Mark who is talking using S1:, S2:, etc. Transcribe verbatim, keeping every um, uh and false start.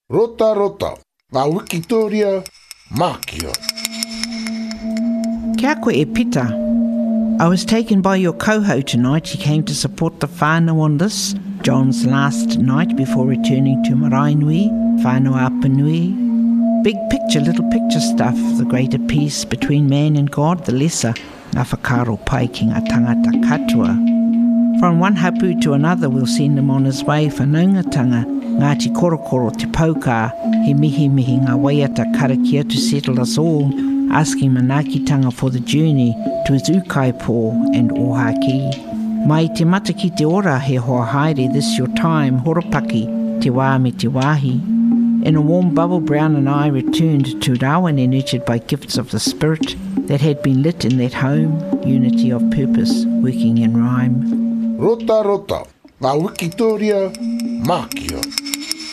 S1: Rota rota, ngā Wikitoria Mākia.
S2: Kia koe e pita. I was taken by your coho tonight. He came to support the whānau on this, John's last night before returning to Maraenui, whānau Apanui. Big picture, little picture stuff, the greater peace between man and God, the lesser, ngā whakaro pai ki ngā tangata katoa. From one hapu to another, we'll send him on his way whanaungatanga, Ngāti Korokoro te Paukā, he mihi mihi ngā waiata karakia to settle us all, asking manakitanga for the journey to his ukaipo and ohaki. Mai te mata ki te ora he hoa haere, this your time, horopaki, te wā me te wāhi. In a warm bubble, Brown and I returned to Rawene, nurtured by gifts of the spirit that had been lit in that home, unity of purpose, working in rhyme.
S1: Rota rota, ngā Wikitoria Mākia.